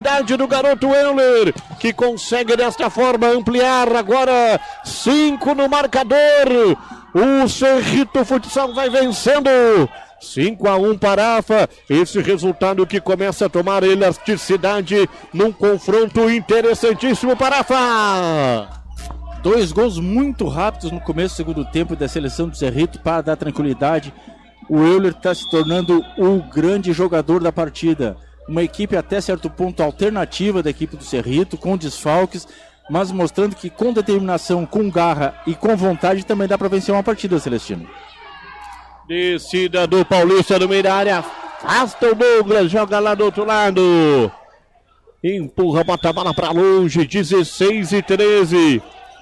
velocidade do garoto Euler, que consegue desta forma ampliar agora 5 no marcador. O Cerrito Futsal vai vencendo 5-1 para AFA. Esse resultado que começa a tomar elasticidade num confronto interessantíssimo para a AFA. 2 gols muito rápidos no começo do segundo tempo da seleção do Cerrito para dar tranquilidade. O Euler está se tornando o grande jogador da partida. Uma equipe até certo ponto alternativa da equipe do Cerrito, com desfalques, mas mostrando que com determinação, com garra e com vontade também dá para vencer uma partida, Celestino. Descida do Paulista no meio da área. Afasta o Douglas, joga lá do outro lado. Empurra, bota a bola para longe. 16-13.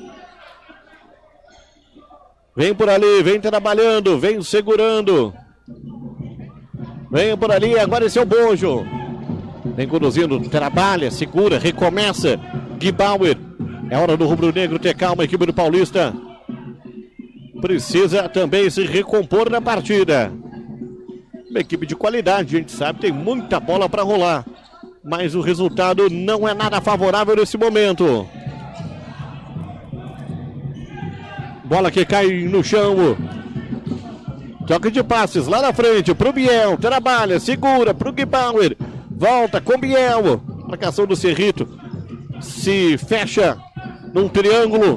Vem por ali, vem trabalhando, vem segurando. Vem por ali, agora esse é o Bojo. Vem conduzindo, trabalha, segura, recomeça. Gui Bauer. É hora do rubro-negro ter calma, a equipe do Paulista precisa também se recompor na partida. Uma equipe de qualidade, a gente sabe, tem muita bola para rolar. Mas o resultado não é nada favorável nesse momento. Bola que cai no chão. Toque de passes lá na frente pro Biel. Trabalha, segura pro Gui Bauer. Volta com Biel. Marcação do Cerrito. Se fecha num triângulo.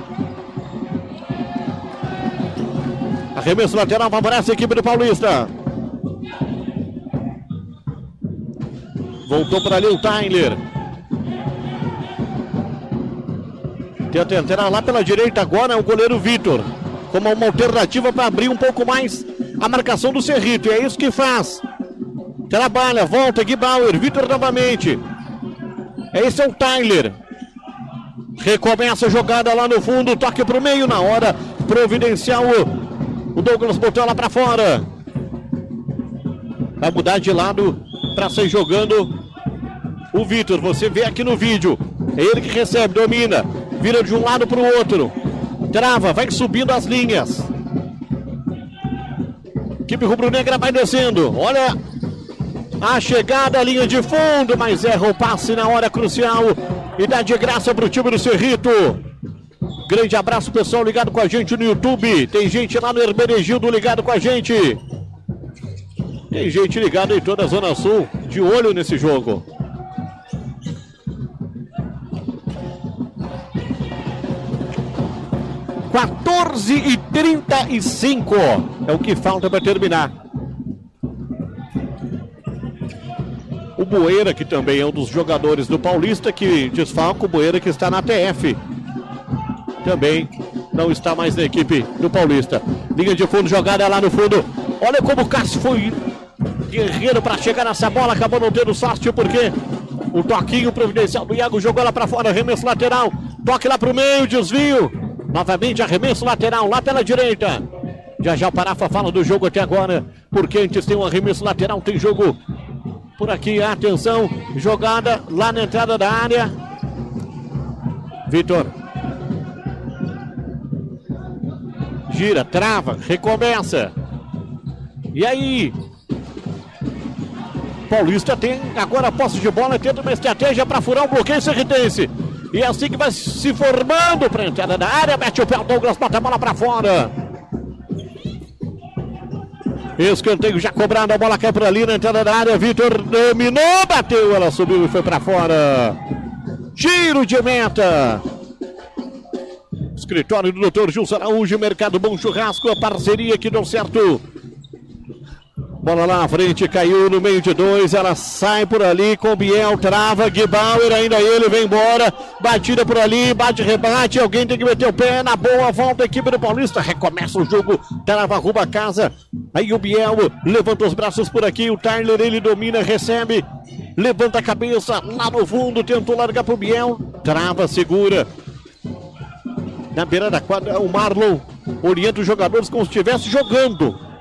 Arremesso lateral favorece a equipe do Paulista. Voltou para ali o Tyler. Tenta entrar lá pela direita agora o goleiro Vitor. Como uma alternativa para abrir um pouco mais a marcação do Cerrito. E é isso que faz. Trabalha, volta, Gui Bauer, Vitor novamente. Esse é o Tyler. Recomeça a jogada lá no fundo. Toque para o meio na hora providencial. O Douglas botou ela para fora. Vai mudar de lado para sair jogando o Vitor. Você vê aqui no vídeo. É ele que recebe, domina. Vira de um lado para o outro. Trava, vai subindo as linhas. Equipe rubro-negra vai descendo. Olha a chegada, a linha de fundo, mas erra o passe na hora crucial. E dá de graça para o time do Cerrito. Grande abraço, pessoal ligado com a gente no YouTube. Tem gente lá no Hermenegildo ligado com a gente. Tem gente ligada em toda a Zona Sul, de olho nesse jogo. (14:35) é o que falta para terminar. O Boeira, que também é um dos jogadores do Paulista, que desfalca. O Boeira que está na TF. Também não está mais na equipe do Paulista. Linha de fundo, jogada lá no fundo. Olha como o Cássio foi guerreiro para chegar nessa bola. Acabou não tendo sorte porque o toquinho providencial do Iago jogou ela para fora. Arremesso lateral. Toque lá para o meio, desvio. Novamente arremesso lateral lá pela direita. Já o Parafa fala do jogo até agora. Porque antes tem um arremesso lateral, tem jogo por aqui. Atenção, jogada lá na entrada da área. Vitor. Gira, trava, recomeça. E aí? Paulista tem agora a posse de bola, tenta uma estratégia para furar o bloqueio cerritense. E é assim que vai se formando para a entrada da área. Mete o pé, o Douglas bota a bola para fora. Escanteio já cobrado, a bola cai por ali na entrada da área. Vitor dominou, bateu, ela subiu e foi para fora. Tiro de meta. Escritório do Dr. Gilson Araújo, Mercado Bom Churrasco, a parceria que deu certo. Bola lá na frente, caiu no meio de 2, ela sai por ali com o Biel, trava, Gui Bauer, ainda ele vem embora, batida por ali, bate, rebate, alguém tem que meter o pé, na boa, volta a equipe do Paulista, recomeça o jogo, trava, arruba a casa, aí o Biel levanta os braços por aqui, o Tyler, ele domina, recebe, levanta a cabeça, lá no fundo, tentou largar pro Biel, trava, segura, na beira da quadra, o Marlon orienta os jogadores como se estivesse jogando.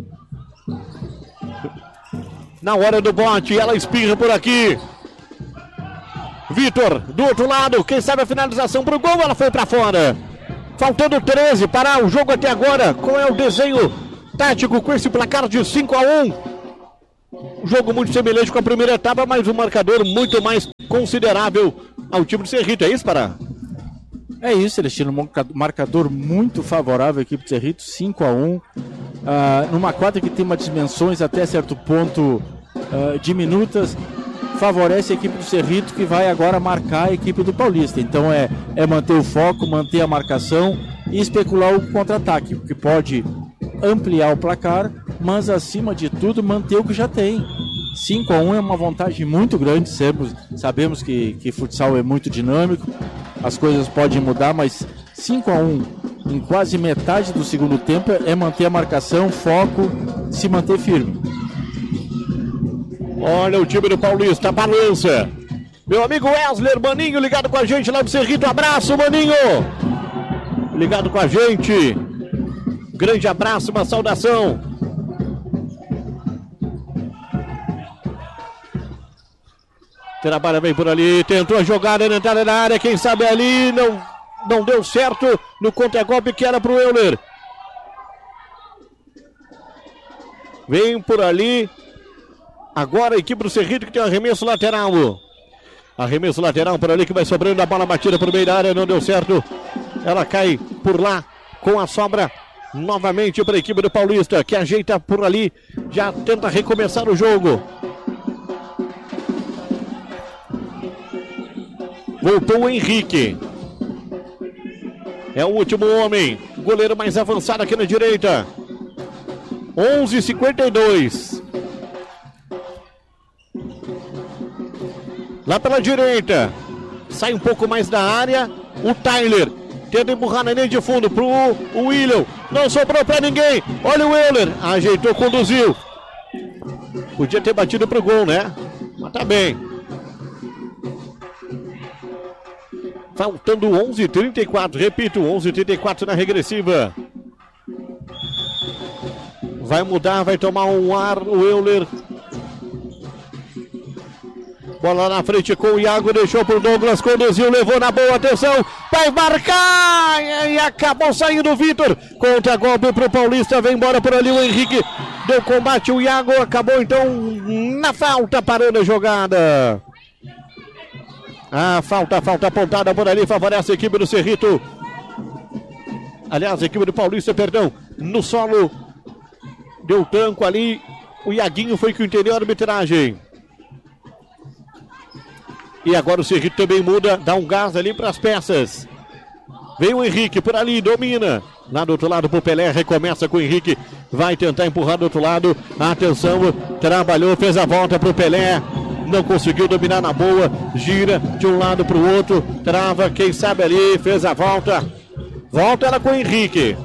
Na hora do bote, ela espirra por aqui. Vitor, do outro lado, quem sabe a finalização pro gol, ela foi pra fora. Faltando 13 para o jogo até agora. Qual é o desenho tático com esse placar de 5-1? Jogo muito semelhante com a primeira etapa, mas um marcador muito mais considerável ao time do Cerrito. É isso, Pará? É isso, Celestino. Marcador muito favorável à equipe do Cerrito, 5-1. Numa quadra que tem umas dimensões até certo ponto diminutas, favorece a equipe do Cerrito, que vai agora marcar a equipe do Paulista. Então é manter o foco, manter a marcação e especular o contra-ataque, que pode ampliar o placar, mas acima de tudo manter o que já tem. 5-1 é uma vantagem muito grande. Sabemos que futsal é muito dinâmico, as coisas podem mudar, mas 5-1 em quase metade do segundo tempo é manter a marcação, foco, se manter firme. Olha o time do Paulista, balança. Meu amigo Wesley Maninho ligado com a gente lá do Cerrito. Abraço, Maninho. Ligado com a gente. Grande abraço, uma saudação. Trabalha bem por ali, tentou a jogada na entrada da área, quem sabe ali não deu certo no contra-golpe que era pro Euler. Vem por ali. Agora a equipe do Cerrito que tem um arremesso lateral. Arremesso lateral por ali que vai sobrando a bola batida por meio da área, não deu certo. Ela cai por lá com a sobra novamente para a equipe do Paulista, que ajeita por ali, já tenta recomeçar o jogo. Voltou o Henrique. É o último homem. Goleiro mais avançado aqui na direita. 11:52. Lá pela direita. Sai um pouco mais da área. O Tyler. Tenta empurrar na linha de fundo pro William. Não sobrou pra ninguém. Olha o Euler. Ajeitou, conduziu. Podia ter batido pro gol, né? Mas tá bem. Faltando 11:34, repito, 11:34 na regressiva. Vai mudar, vai tomar um ar o Euler. Bola na frente com o Iago, deixou pro Douglas, conduziu, levou na boa, atenção, vai marcar! E acabou saindo o Vitor. Contra-golpe pro Paulista, vem embora por ali o Henrique. Deu combate, o Iago acabou então na falta, parando a jogada. Falta apontada por ali, favorece a equipe do Cerrito. Aliás, a equipe do Paulista, perdão, no solo. Deu tanco ali, o Iaguinho foi que entendeu a arbitragem. E agora o Cerrito também muda, dá um gás ali para as peças. Vem o Henrique por ali, domina. Lá do outro lado pro Pelé, recomeça com o Henrique. Vai tentar empurrar do outro lado. Atenção, trabalhou, fez a volta pro Pelé. Não conseguiu dominar na boa, gira de um lado para o outro, trava, quem sabe ali, fez a volta. Volta ela com o Henrique.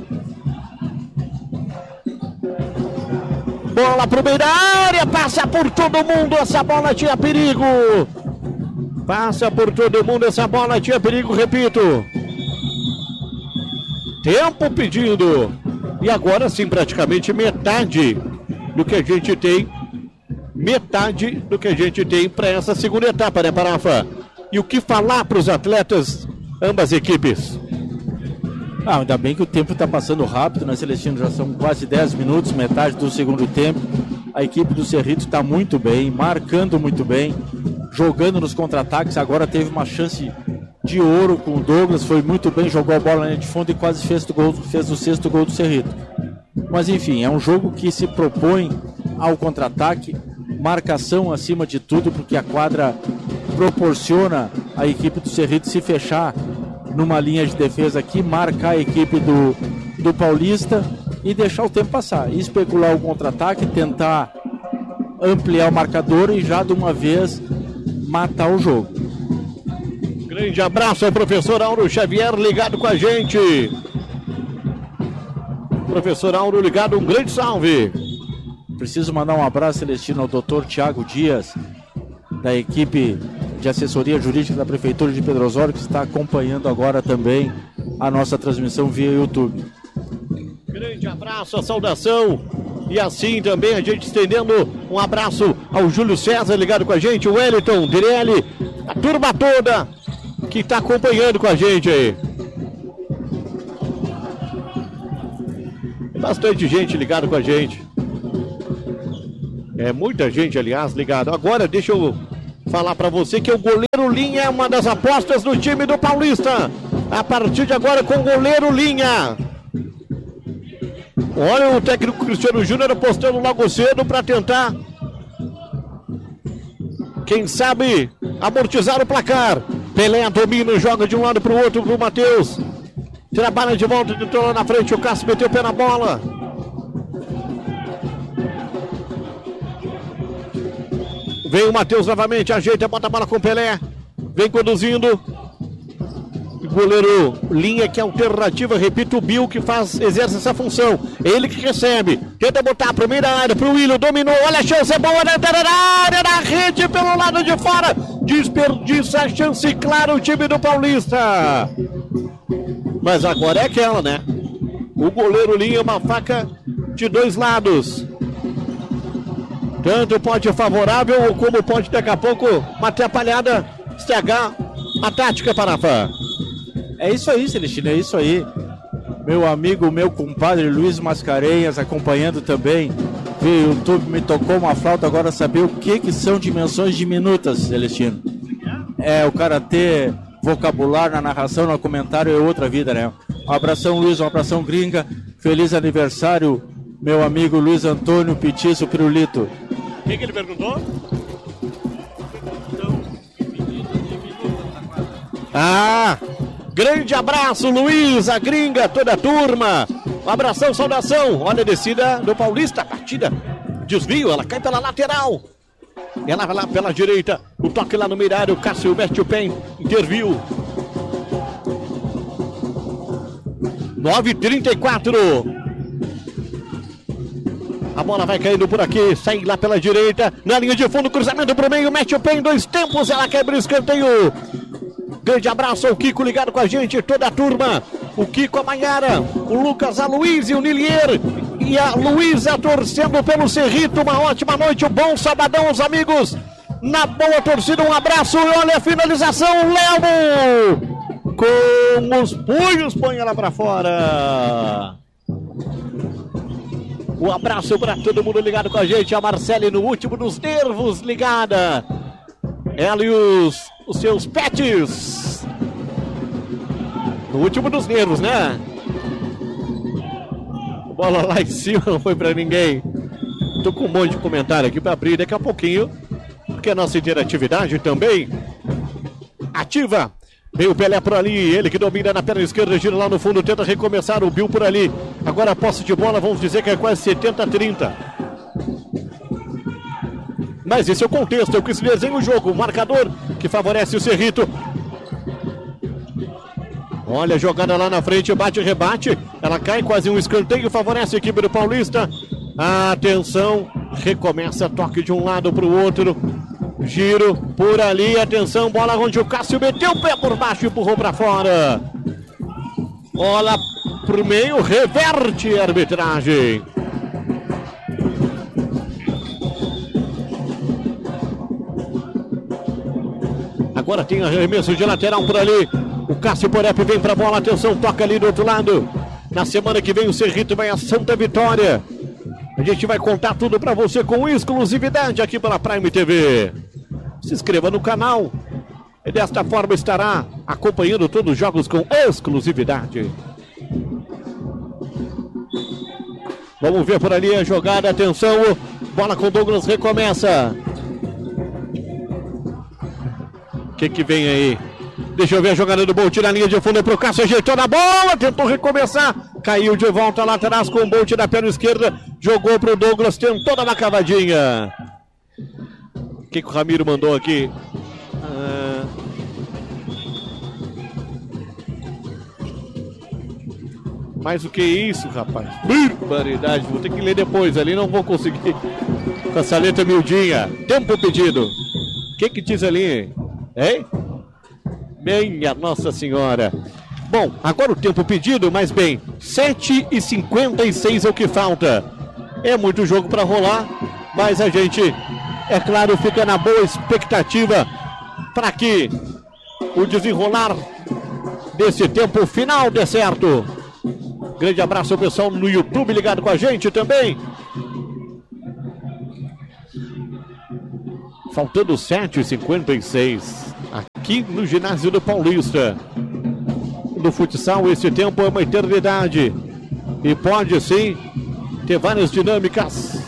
Bola pro meio da área, passa por todo mundo, essa bola tinha perigo. Passa por todo mundo, essa bola tinha perigo, repito. Tempo pedido. E agora sim, praticamente metade do que a gente tem. Metade do que a gente tem para essa segunda etapa, né, Parafa? E o que falar para os atletas, ambas equipes? Ainda bem que o tempo está passando rápido, né, Celestino? Já são quase 10 minutos, metade do segundo tempo. A equipe do Cerrito está muito bem, marcando muito bem, jogando nos contra-ataques. Agora teve uma chance de ouro com o Douglas, foi muito bem, jogou a bola na linha de fundo e quase fez o sexto gol do Cerrito. Mas enfim, é um jogo que se propõe ao contra-ataque, marcação acima de tudo, porque a quadra proporciona a equipe do Cerrito se fechar numa linha de defesa aqui, marcar a equipe do Paulista e deixar o tempo passar, especular o contra-ataque, tentar ampliar o marcador e já de uma vez matar o jogo. Grande abraço ao professor Auro Xavier ligado com a gente. Professor Auro ligado, um grande salve. Preciso mandar um abraço, Celestino, ao doutor Tiago Dias, da equipe de assessoria jurídica da Prefeitura de Pedro Osório, que está acompanhando agora também a nossa transmissão via YouTube. Grande abraço, a saudação. E assim também a gente estendendo um abraço ao Júlio César ligado com a gente, o Wellington, Direlli, a turma toda que está acompanhando com a gente aí. Bastante gente ligado com a gente. É muita gente, aliás, ligado. Agora, deixa eu falar pra você que o goleiro Linha é uma das apostas do time do Paulista. A partir de agora com o goleiro Linha. Olha o técnico Cristiano Júnior apostando logo cedo pra tentar, quem sabe, amortizar o placar. Pelé domina, joga de um lado pro outro pro Matheus. Trabalha de volta, tentou lá na frente, o Cássio meteu o pé na bola. Vem o Matheus novamente, ajeita, bota a bola com o Pelé. Vem conduzindo. O goleiro Linha, que é alternativa, repito, o Bill que exerce essa função. Ele que recebe, tenta botar a primeira área pro Willian, dominou, olha a chance, é boa na entrada da área, na rede pelo lado de fora. Desperdiça a chance, claro, o time do Paulista. Mas agora é aquela, né? O goleiro Linha é uma faca de dois lados. Tanto pode favorável, como pode daqui a pouco uma atrapalhada, estragar a tática, Parafa. É isso aí, Celestino, é isso aí. Meu amigo, meu compadre Luiz Mascarenhas acompanhando também. O YouTube me tocou uma flauta, agora saber o que são dimensões diminutas, Celestino. É, o cara ter vocabulário na narração, no comentário é outra vida, né? Um abração, Luiz, um abração, gringa. Feliz aniversário, meu amigo Luiz Antônio Petiço Pirulito. O que ele perguntou? Grande abraço, Luiz, a gringa, toda a turma. Um abração, saudação. Olha a descida do Paulista, a partida, desvio, ela cai pela lateral. Ela vai lá pela direita, o toque lá no meio, o Cássio mete o pé, interviu. 9h34. A bola vai caindo por aqui, sai lá pela direita, na linha de fundo, cruzamento pro meio, mete o pé em dois tempos, ela quebra o escanteio. Grande abraço ao Kiko ligado com a gente, toda a turma. O Kiko, a Maiara, o Lucas, a Luiz e o Nilier. E a Luísa torcendo pelo Cerrito. Uma ótima noite, um bom sabadão, os amigos. Na boa torcida, um abraço. E olha a finalização, Léo. Com os punhos, põe ela pra fora. Um abraço para todo mundo ligado com a gente. A Marcele no último dos nervos ligada. Ela e os seus pets. No último dos nervos, né? Bola lá em cima, não foi pra ninguém. Tô com um monte de comentário aqui pra abrir daqui a pouquinho, porque a nossa interatividade também ativa. Vem o Pelé por ali, ele que domina na perna esquerda, gira lá no fundo, tenta recomeçar, o Bill por ali. Agora a posse de bola, vamos dizer que é quase 70-30. Mas esse é o contexto, é o que se desenha o jogo. O marcador que favorece o Cerrito. Olha a jogada lá na frente, bate e rebate. Ela cai, quase um escanteio, favorece a equipe do Paulista. Atenção, recomeça, toque de um lado para o outro. Giro por ali, atenção, bola onde o Cássio meteu o pé por baixo e empurrou para fora. Bola pro meio, reverte a arbitragem. Agora tem arremesso de lateral por ali. O Cássio Porep vem pra bola, atenção, toca ali do outro lado. Na semana que vem o Cerrito vai a Santa Vitória. A gente vai contar tudo pra você com exclusividade aqui pela Prime TV. Se inscreva no canal e desta forma estará acompanhando todos os jogos com exclusividade. Vamos ver por ali a jogada, atenção, bola com Douglas, recomeça. O que vem aí? Deixa eu ver a jogada do Bolt na linha de fundo pro Cássio, ajeitou na bola, tentou recomeçar, caiu de volta lá atrás com o Bolt na perna esquerda, jogou pro Douglas, tentou dar uma cavadinha. O que o Ramiro mandou aqui? Mais o que isso, rapaz? Barbaridade, vou ter que ler depois ali, não vou conseguir. Com essa letra miudinha. Tempo pedido. O que diz ali? Hein? Minha Nossa Senhora. Bom, agora o tempo pedido, mas bem, 7h56 é o que falta. É muito jogo para rolar, mas a gente, é claro, fica na boa expectativa para que o desenrolar desse tempo final dê certo. Grande abraço ao pessoal no YouTube ligado com a gente também. Faltando 7h56 aqui no ginásio do Paulista. No futsal, esse tempo é uma eternidade e pode sim ter várias dinâmicas.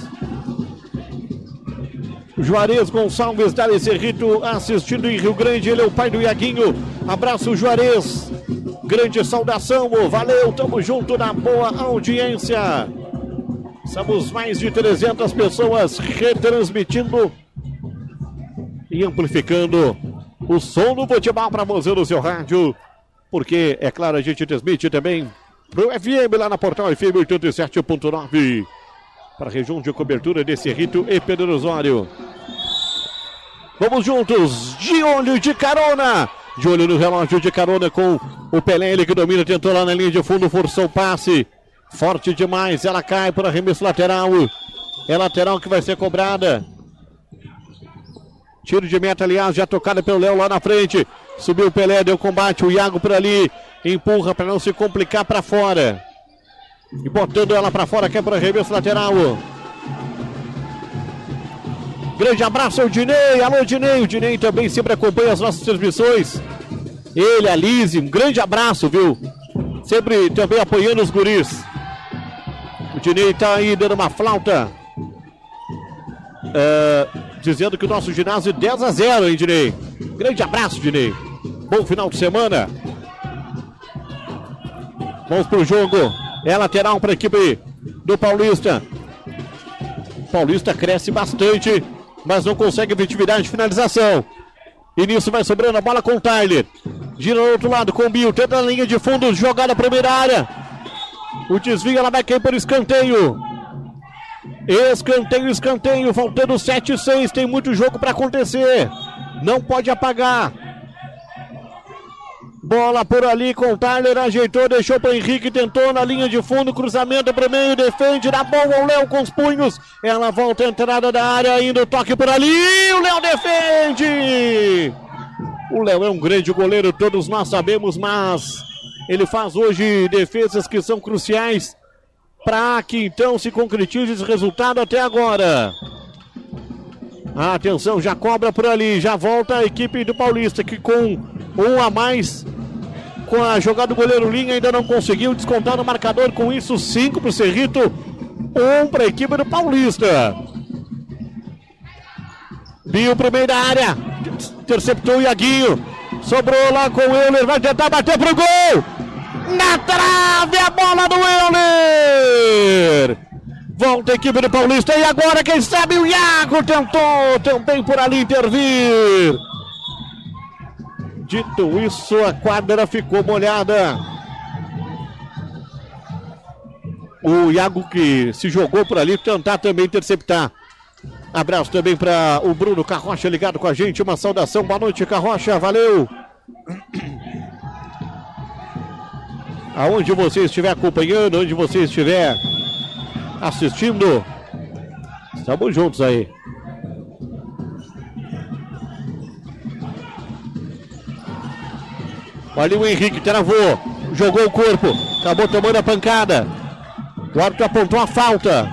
Juarez Gonçalves da Cerrito assistindo em Rio Grande, ele é o pai do Iaguinho. Abraço, Juarez, grande saudação, valeu, tamo junto na boa audiência. Somos mais de 300 pessoas retransmitindo e amplificando o som do futebol para você no seu rádio, porque, é claro, a gente transmite também pro FM lá na Portal FM 87.9 para a região de cobertura de Cerrito e Pedro Osório. Vamos juntos, de olho de carona, de olho no relógio de carona com o Pelé, ele que domina, tentou lá na linha de fundo, forçou o passe, forte demais, ela cai para arremesso lateral, é lateral que vai ser cobrada. Tiro de meta, aliás, já tocada pelo Léo lá na frente, subiu o Pelé, deu combate, o Iago por ali, empurra para não se complicar para fora. E botando ela para fora, quer para arremesso lateral. Grande abraço ao Dinei, alô Dinei, o Dinei também sempre acompanha as nossas transmissões. Ele, a Lise, um grande abraço, viu? Sempre também apoiando os guris. O Dinei tá aí dando uma flauta. Dizendo que o nosso ginásio 10-0, hein, Dinei? Grande abraço, Dinei. Bom final de semana. Vamos pro jogo. É lateral para a equipe do Paulista. Paulista cresce bastante, mas não consegue efetividade de finalização. E nisso vai sobrando a bola com o Tyler. Gira no outro lado com o Bill. Tenta na linha de fundo, jogada para a primeira área. O desvio, ela vai cair por escanteio. Escanteio, faltando 7-6. Tem muito jogo para acontecer. Não pode apagar. Bola por ali com o Tyler, ajeitou, deixou para o Henrique, tentou na linha de fundo, cruzamento para o meio, defende, na boa o Léo com os punhos, ela volta a entrada da área, ainda o toque por ali, o Léo defende! O Léo é um grande goleiro, todos nós sabemos, mas ele faz hoje defesas que são cruciais para que então se concretize esse resultado até agora. Atenção, já cobra por ali, já volta a equipe do Paulista, que com um a mais, com a jogada do goleiro Linha, ainda não conseguiu descontar no marcador. Com isso, 5 para o Cerrito, 1 para a equipe do Paulista. Bill, primeira área, interceptou o Iaguinho, sobrou lá com o Euler, vai tentar bater pro gol, na trave, a bola do Euler. Volta a equipe do Paulista, e agora quem sabe o Iago tentou também por ali intervir. Dito isso, a quadra ficou molhada. O Iago que se jogou por ali, tentar também interceptar. Abraço também para o Bruno Carrocha ligado com a gente. Uma saudação, boa noite, Carrocha, valeu. Aonde você estiver acompanhando, onde você estiver assistindo, estamos juntos aí. Ali o Henrique travou, jogou o corpo, acabou tomando a pancada. O árbitro apontou a falta.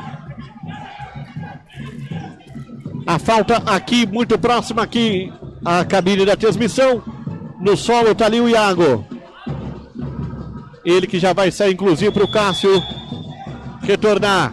A falta aqui, muito próxima aqui, a cabine da transmissão. No solo está ali o Iago. Ele que já vai sair inclusive para o Cássio retornar.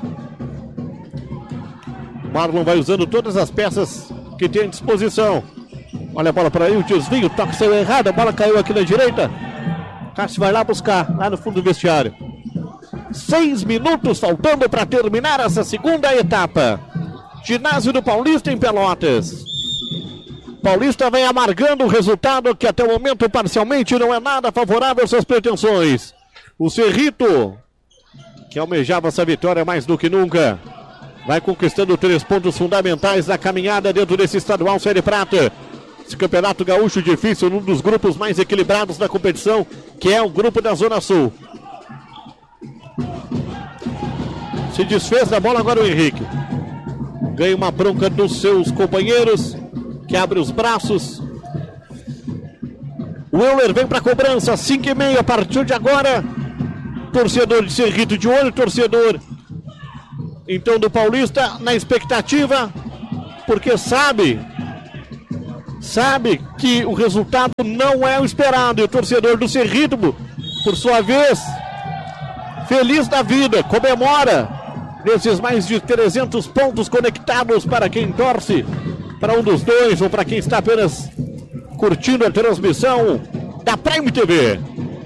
Marlon vai usando todas as peças que tem à disposição. Olha a bola para aí, o desvio, o toque saiu errado, a bola caiu aqui na direita. Cássio vai lá buscar, lá no fundo do vestiário. 6 minutos faltando para terminar essa segunda etapa. Ginásio do Paulista em Pelotas. Paulista vem amargando o resultado que até o momento parcialmente não é nada favorável às suas pretensões. O Cerrito, que almejava essa vitória mais do que nunca, vai conquistando 3 pontos fundamentais na caminhada dentro desse estadual Série Prata. Esse campeonato gaúcho difícil, um dos grupos mais equilibrados da competição, que é o grupo da Zona Sul. Se desfez da bola agora o Henrique. Ganha uma bronca dos seus companheiros, que abre os braços. O Euler vem para a cobrança, 5:30 a partir de agora. Torcedor de Cerrito de olho, torcedor então do Paulista na expectativa, porque sabe sabe que o resultado não é o esperado. E o torcedor do Cerrito, por sua vez, feliz da vida, comemora nesses mais de 300 pontos conectados para quem torce para um dos dois ou para quem está apenas curtindo a transmissão da Prime TV.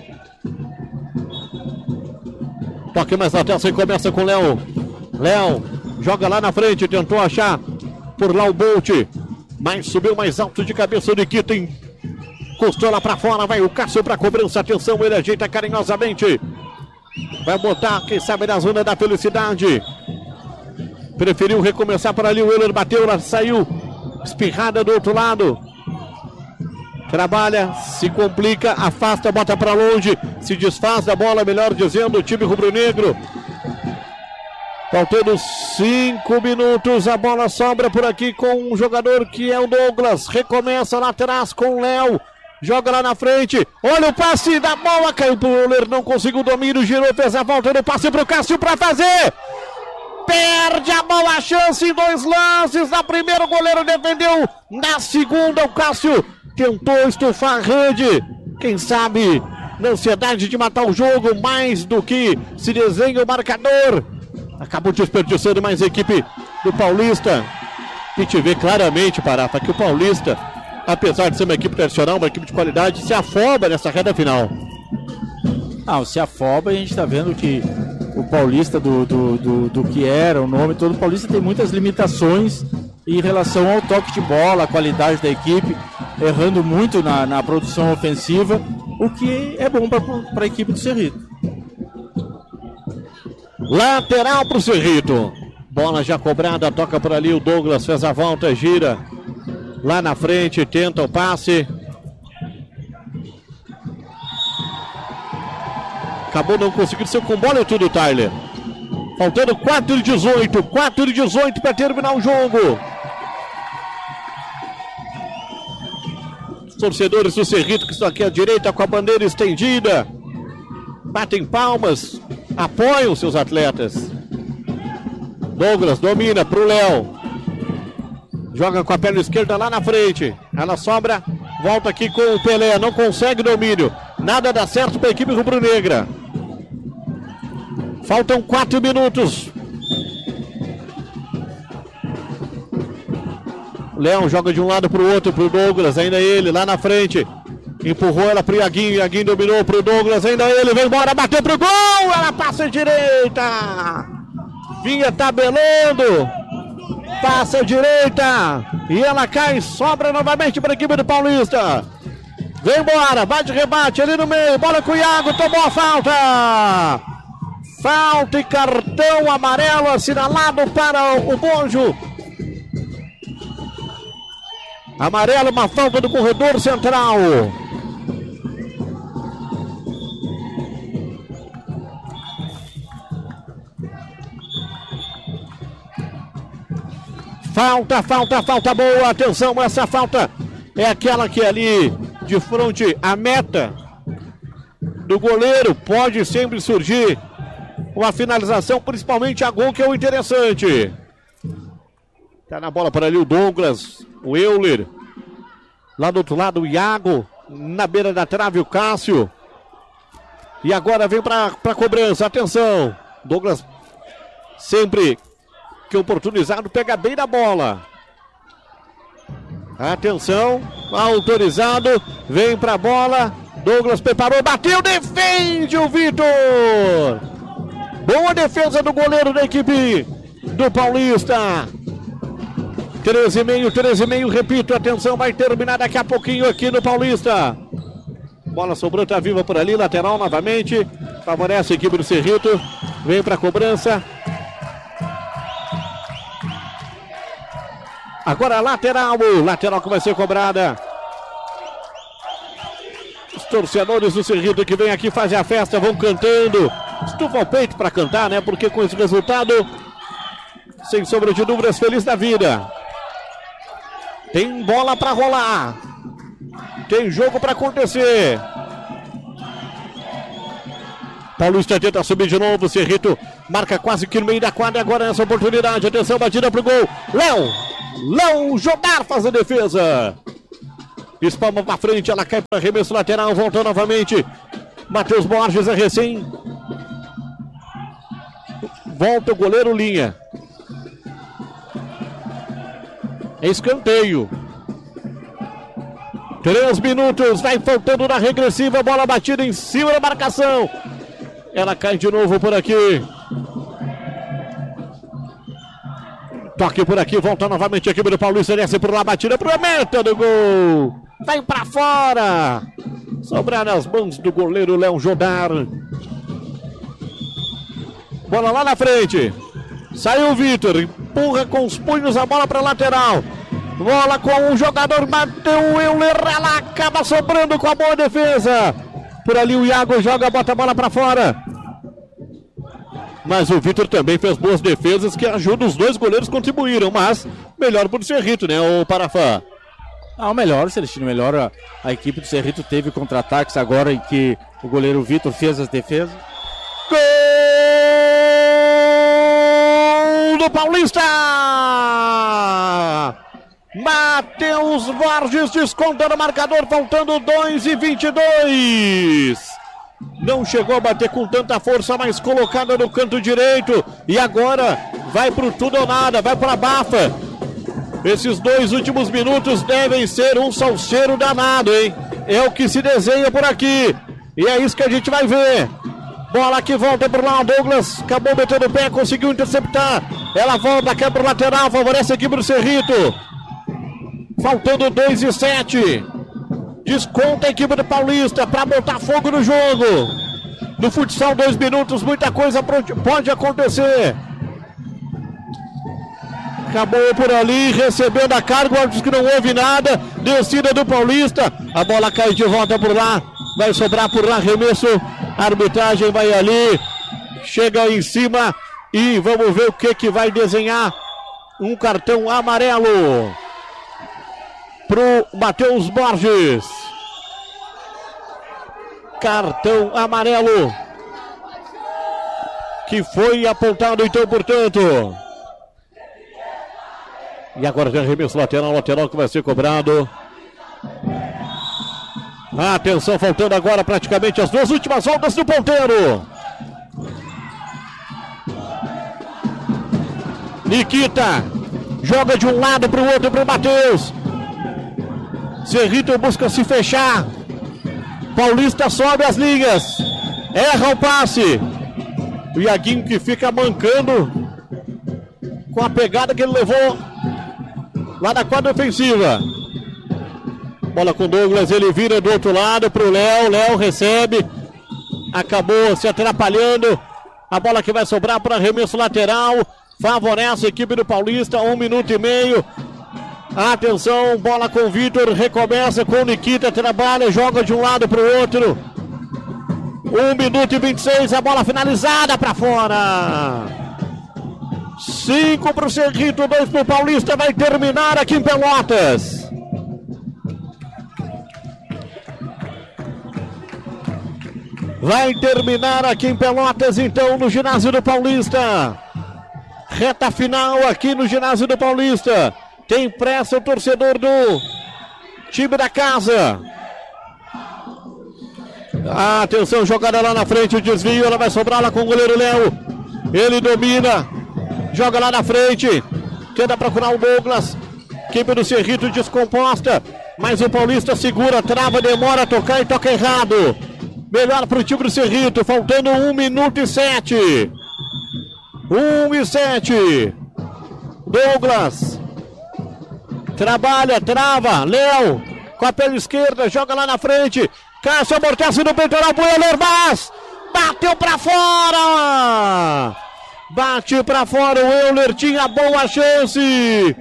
Toque mais atenção e começa com o Léo. Léo joga lá na frente, tentou achar por lá o Bolt, mas subiu mais alto de cabeça o Nikita, encostou lá pra fora, vai o Cássio pra cobrança, atenção, ele ajeita carinhosamente, vai botar, quem sabe, na zona da felicidade, preferiu recomeçar por ali, o Euler bateu, ela saiu espirrada do outro lado, trabalha, se complica, afasta, bota pra longe, se desfaz da bola, melhor dizendo, o time rubro-negro. Faltando 5 minutos, a bola sobra por aqui com um jogador que é o Douglas. Recomeça lá atrás com o Léo. Joga lá na frente. Olha o passe da bola. Caiu pro Euler, não conseguiu o domínio. Girou, fez a volta no passe pro Cássio para fazer. Perde a bola, a chance em 2 lances. Na primeira o goleiro defendeu. Na segunda o Cássio tentou estufar a rede. Quem sabe na ansiedade de matar o jogo mais do que se desenha o marcador. Acabou desperdiçando mais a equipe do Paulista. E te vê claramente, Parafa, que o Paulista, apesar de ser uma equipe tradicional, uma equipe de qualidade, se afoba nessa reta final. Se afoba, e a gente está vendo que o Paulista do que era, o nome todo, o Paulista tem muitas limitações em relação ao toque de bola, a qualidade da equipe, errando muito na produção ofensiva, o que é bom para a equipe do Cerrito. Lateral para o Cerrito. Bola já cobrada, toca por ali. O Douglas fez a volta, gira lá na frente, tenta o passe. Acabou não conseguindo ser com bola e tudo, Tyler. Faltando 4:18. 4:18 para terminar o jogo. Os torcedores do Cerrito que estão aqui à direita com a bandeira estendida batem palmas, apoiam seus atletas. Douglas domina pro Léo. Joga com a perna esquerda lá na frente. Ela sobra, volta aqui com o Pelé. Não consegue domínio. Nada dá certo para a equipe rubro-negra. Faltam 4 minutos. Léo joga de um lado pro outro, pro Douglas. Ainda ele lá na frente. Empurrou ela pro Iaguinho, Iaguinho dominou pro Douglas, ainda ele, vem embora, bateu pro gol, ela passa à direita, vinha tabelando, passa à direita, e ela cai, sobra novamente para a equipe do Paulista, vem embora, vai de rebate ali no meio, bola com o Iago, tomou a falta, falta e cartão amarelo assinalado para o Bonjo, amarelo, uma falta do corredor central. Falta boa, atenção, essa falta é aquela que é ali de frente à meta do goleiro, pode sempre surgir uma finalização, principalmente a gol, que é o interessante. Tá na bola para ali o Douglas, o Euler, lá do outro lado o Iago, na beira da trave o Cássio, e agora vem para cobrança, atenção, Douglas sempre que oportunizado, pega bem na bola. Atenção, autorizado, vem pra bola, Douglas preparou, bateu, defende o Vitor. Boa defesa do goleiro da equipe do Paulista. 13,5, repito, atenção, vai terminar daqui a pouquinho aqui no Paulista. Bola sobrou, tá viva por ali, lateral novamente, favorece a equipe do Cerrito, vem pra cobrança. Agora lateral que vai ser cobrada. Os torcedores do Cerrito que vem aqui fazer a festa, vão cantando. Estufa o peito para cantar, né? Porque com esse resultado, sem sombra de dúvidas, feliz da vida. Tem bola para rolar. Tem jogo para acontecer. Paulista tenta subir de novo, o Cerrito marca quase que no meio da quadra. Agora essa oportunidade, atenção, batida pro gol. Léo Jodar faz a defesa. Espalma pra frente, ela cai para arremesso lateral, voltou novamente. Matheus Borges é recém. Volta o goleiro Linha. Escanteio. 3 minutos, vai faltando na regressiva, bola batida em cima da marcação. Ela cai de novo por aqui. Toque por aqui, volta novamente a equipe do Paulista, desce por lá, batida pro meta do gol. Vai pra fora. Sobrar nas mãos do goleiro Léo Jodar. Bola lá na frente. Saiu o Vitor, empurra com os punhos a bola pra lateral. Bola com o jogador, bateu o Euler, ela acaba sobrando com a boa defesa. Por ali o Iago joga, bota a bola pra fora. Mas o Vitor também fez boas defesas que ajudam, os dois goleiros contribuíram, mas melhor pro Cerrito, né, o Parafá? O melhor, Celestino, melhor a equipe do Cerrito teve contra-ataques agora em que o goleiro Vitor fez as defesas. Gol do Paulista! Matheus Borges desconta no marcador, faltando 2:22. Não chegou a bater com tanta força, mas colocada no canto direito. E agora vai pro tudo ou nada, vai pra bafa. Esses 2 últimos minutos devem ser um salseiro danado, hein? É o que se desenha por aqui. E é isso que a gente vai ver. Bola que volta pro lado, Douglas acabou metendo o pé, conseguiu interceptar. Ela volta, quebra o lateral, favorece a equipe do Cerrito. Faltando 2:07. Desconta a equipe do Paulista para botar fogo no jogo. No futsal, 2 minutos, muita coisa pode acontecer. Acabou por ali, recebendo a carga, o árbitro que não houve nada. Descida do Paulista. A bola cai de volta por lá. Vai sobrar por lá, arremesso. A arbitragem vai ali. Chega em cima. E vamos ver o que vai desenhar. Um cartão amarelo pro Matheus Borges. Cartão amarelo que foi apontado então, portanto. E agora tem arremesso lateral que vai ser cobrado. Atenção, faltando agora praticamente as 2 últimas voltas do ponteiro. Nikita joga de um lado para o outro para o Matheus. Cerrito busca se fechar. Paulista sobe as linhas. Erra o passe. O Iaguinho que fica mancando com a pegada que ele levou lá na quadra ofensiva. Bola com Douglas, ele vira do outro lado para o Léo. Léo recebe. Acabou se atrapalhando. A bola que vai sobrar para arremesso lateral. Favorece a equipe do Paulista. 1 minuto e meio. Atenção, bola com o Vitor, recomeça com o Nikita, trabalha, joga de um lado para o outro. 1 minuto e 26, a bola finalizada para fora. 5 para o Cerrito, 2 para o Paulista, vai terminar aqui em Pelotas. Vai terminar aqui em Pelotas, então, no ginásio do Paulista. Reta final aqui no ginásio do Paulista. Tem pressa o torcedor do time da casa. Atenção, jogada lá na frente, o desvio, ela vai sobrar lá com o goleiro Léo. Ele domina, joga lá na frente, tenta procurar o Douglas. Equipe do Cerrito descomposta, mas o Paulista segura, trava, demora a tocar e toca errado. Melhor para o time do Cerrito, faltando 1 minuto e 7. 1 e 7. Douglas trabalha, trava, Léo com a perna esquerda, joga lá na frente. Cássio amortece no peitoral, Euler, mas bateu pra fora. Bate pra fora, o Euler tinha boa chance.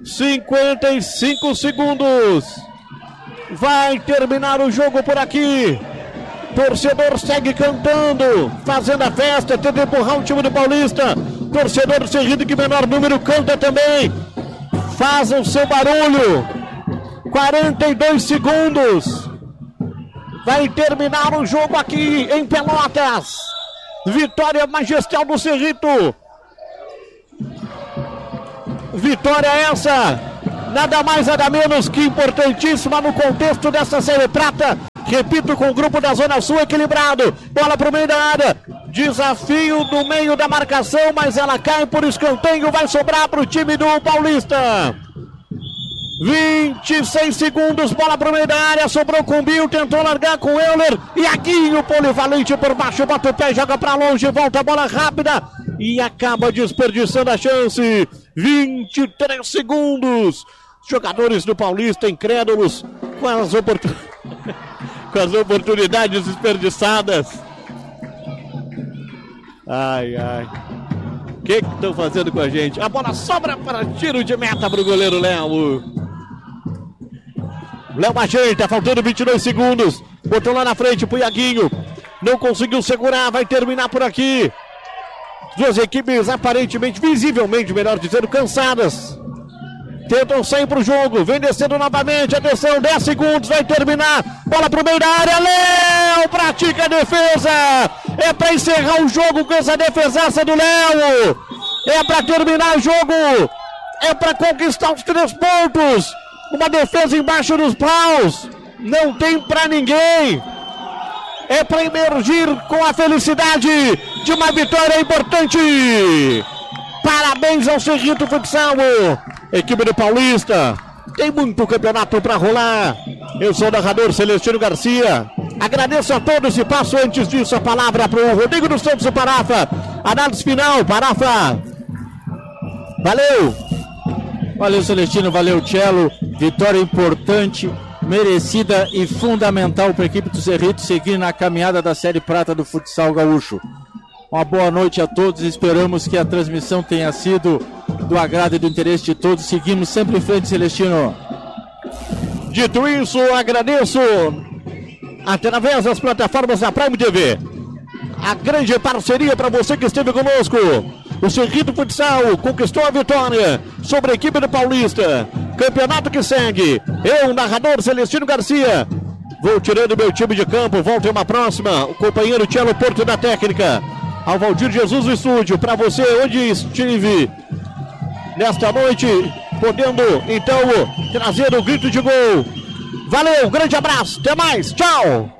55 segundos. Vai terminar o jogo por aqui. Torcedor segue cantando, fazendo a festa, tenta empurrar o time do Paulista. Torcedor do Cerrito, que menor número, canta também. Faz o seu barulho. 42 segundos. Vai terminar o jogo aqui em Pelotas. Vitória magistral do Cerrito. Vitória essa nada mais, nada menos que importantíssima no contexto dessa Série Prata. Repito, com o grupo da Zona Sul equilibrado. Bola pro meio da área. Desafio no meio da marcação, mas ela cai por escanteio. Vai sobrar pro time do Paulista. 26 segundos, bola pro meio da área. Sobrou com o Bill, tentou largar com o Euler. E Aguinho, polivalente por baixo, bota o pé, joga pra longe, volta a bola rápida. E acaba desperdiçando a chance. 23 segundos. Jogadores do Paulista incrédulos com as oportunidades desperdiçadas. Ai, ai. O que estão fazendo com a gente? A bola sobra para tiro de meta para o goleiro Léo. Léo ajeita, faltando 22 segundos. Botou lá na frente pro Iaguinho. Não conseguiu segurar, vai terminar por aqui. Duas equipes aparentemente, visivelmente, melhor dizendo, cansadas. Tentam sair pro jogo, vem descendo novamente, atenção, 10 segundos, vai terminar, bola pro meio da área, Léo pratica a defesa, é pra encerrar o jogo com essa defesaça do Léo, é pra terminar o jogo, é pra conquistar os 3 pontos, uma defesa embaixo dos paus, não tem pra ninguém, é pra emergir com a felicidade de uma vitória importante. Parabéns ao Cerrito Futsal, equipe do Paulista. Tem muito campeonato para rolar. Eu sou o narrador Celestino Garcia. Agradeço a todos e passo antes disso a palavra para o Rodrigo dos Santos e Parafa. Análise final, Parafa. Valeu. Valeu, Celestino, valeu, Cello. Vitória importante, merecida e fundamental para a equipe do Cerrito seguir na caminhada da Série Prata do Futsal Gaúcho. Uma boa noite a todos, esperamos que a transmissão tenha sido do agrado e do interesse de todos. Seguimos sempre em frente, Celestino. Dito isso, agradeço através das plataformas da Prime TV a grande parceria para você que esteve conosco. O Cerrito Futsal conquistou a vitória sobre a equipe do Paulista. Campeonato que segue. Eu, narrador Celestino Garcia, vou tirando meu time de campo. Volto em uma próxima. O companheiro Cello Porto da técnica. Ao Valdir Jesus no estúdio, para você onde estive nesta noite, podendo então trazer o grito de gol. Valeu, grande abraço, até mais, tchau!